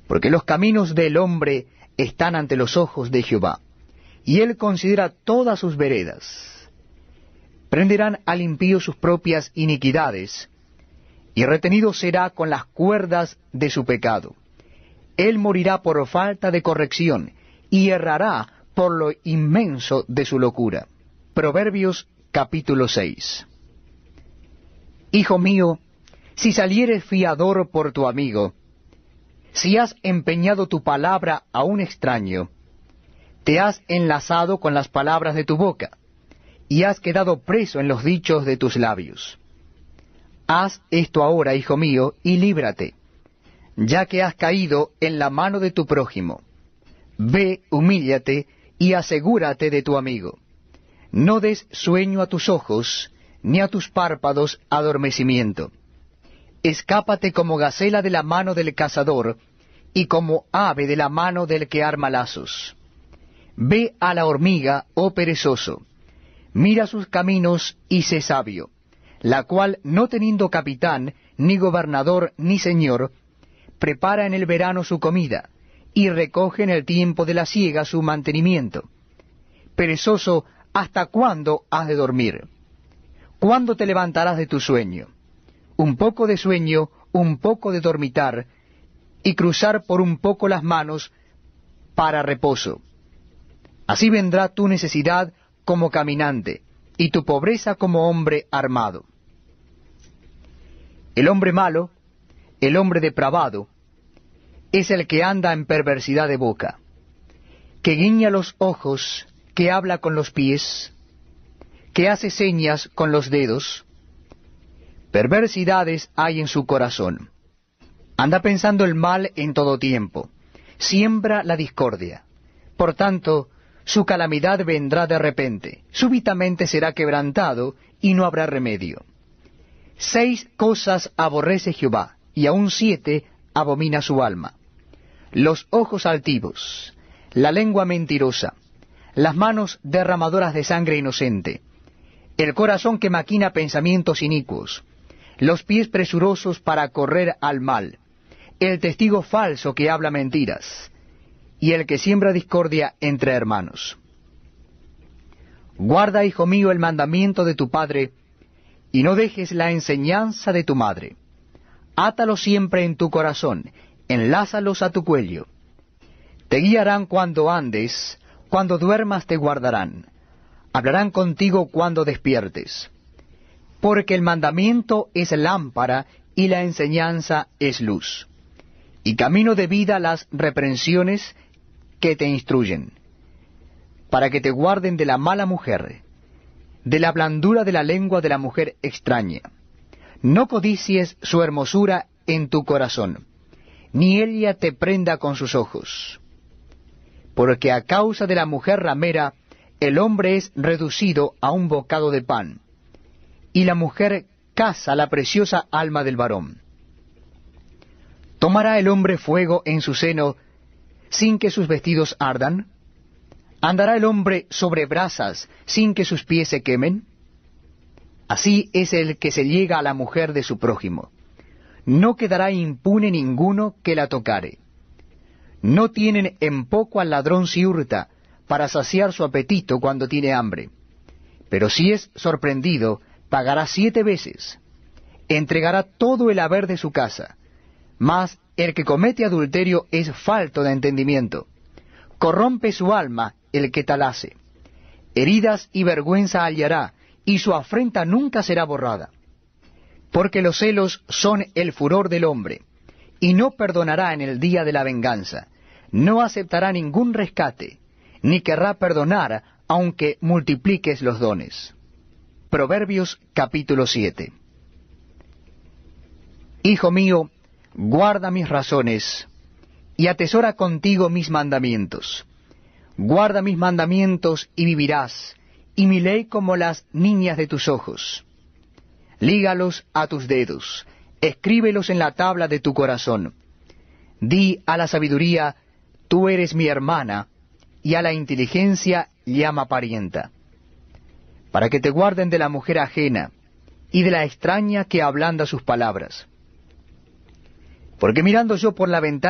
Porque los caminos del hombre están ante los ojos de Jehová, y él considera todas sus veredas. Prenderán al impío sus propias iniquidades, y retenido será con las cuerdas de su pecado. Él morirá por falta de corrección, y errará por lo inmenso de su locura. Proverbios capítulo 6. Hijo mío, si salieres fiador por tu amigo, si has empeñado tu palabra a un extraño, te has enlazado con las palabras de tu boca, y has quedado preso en los dichos de tus labios. Haz esto ahora, hijo mío, y líbrate, ya que has caído en la mano de tu prójimo. Ve, humíllate, y asegúrate de tu amigo. No des sueño a tus ojos, ni a tus párpados adormecimiento. Escápate como gacela de la mano del cazador, y como ave de la mano del que arma lazos. Ve a la hormiga, oh perezoso, mira sus caminos y sé sabio, la cual, no teniendo capitán, ni gobernador, ni señor, prepara en el verano su comida, y recoge en el tiempo de la siega su mantenimiento. Perezoso, ¿hasta cuándo has de dormir? ¿Cuándo te levantarás de tu sueño? Un poco de sueño, un poco de dormitar, y cruzar por un poco las manos para reposo. Así vendrá tu necesidad como caminante, y tu pobreza como hombre armado. El hombre malo, el hombre depravado, es el que anda en perversidad de boca, que guiña los ojos, que habla con los pies, que hace señas con los dedos. Perversidades hay en su corazón. Anda pensando el mal en todo tiempo. Siembra la discordia. Por tanto, su calamidad vendrá de repente. Súbitamente será quebrantado y no habrá remedio. 6 cosas aborrece Jehová, y aun 7 abomina su alma: los ojos altivos, la lengua mentirosa, las manos derramadoras de sangre inocente, el corazón que maquina pensamientos inicuos, los pies presurosos para correr al mal, el testigo falso que habla mentiras, y el que siembra discordia entre hermanos. Guarda, hijo mío, el mandamiento de tu padre, y no dejes la enseñanza de tu madre. Átalos siempre en tu corazón, enlázalos a tu cuello. Te guiarán cuando andes, cuando duermas te guardarán. Hablarán contigo cuando despiertes. Porque el mandamiento es lámpara y la enseñanza es luz. Y camino de vida las reprensiones que te instruyen, para que te guarden de la mala mujer, de la blandura de la lengua de la mujer extraña. No codicies su hermosura en tu corazón, ni ella te prenda con sus ojos. Porque a causa de la mujer ramera, el hombre es reducido a un bocado de pan, y la mujer caza la preciosa alma del varón. ¿Tomará el hombre fuego en su seno sin que sus vestidos ardan? ¿Andará el hombre sobre brasas sin que sus pies se quemen? Así es el que se llega a la mujer de su prójimo. No quedará impune ninguno que la tocare. No tienen en poco al ladrón si hurta, para saciar su apetito cuando tiene hambre. Pero si es sorprendido, pagará 7 veces. Entregará todo el haber de su casa. Mas el que comete adulterio es falto de entendimiento. Corrompe su alma el que tal hace. Heridas y vergüenza hallará, y su afrenta nunca será borrada. Porque los celos son el furor del hombre, y no perdonará en el día de la venganza. No aceptará ningún rescate, ni querrá perdonar, aunque multipliques los dones. Proverbios capítulo 7. Hijo mío, guarda mis razones, y atesora contigo mis mandamientos. Guarda mis mandamientos y vivirás, y mi ley como las niñas de tus ojos. Lígalos a tus dedos, escríbelos en la tabla de tu corazón. Di a la sabiduría, tú eres mi hermana, y a la inteligencia llama parienta. Para que te guarden de la mujer ajena, y de la extraña que ablanda sus palabras. Porque mirando yo por la ventana,